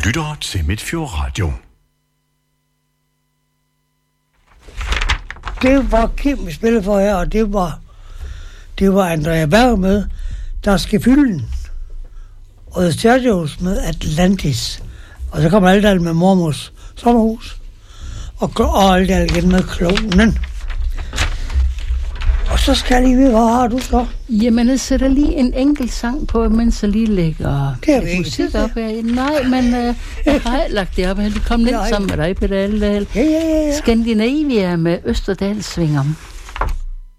lytter til Midtfjord Radio. Det var Kim, vi spillede for her, og det var Andrea Berg med, der skal fylde den. Og The Stadios med Atlantis. Og så kommer Aldal med Mormors sommerhus. Og Aldal igen med Klonen. Og så skal jeg lige vide, hvad har du så? Jamen, jeg sætter lige en enkelt sang på, mens jeg lige lægger musik op her. Nej, men jeg har lagt det op. Jeg kom lidt sammen med dig, Peter Aldal. Ja. Skandinavia med Østerdalsvinger.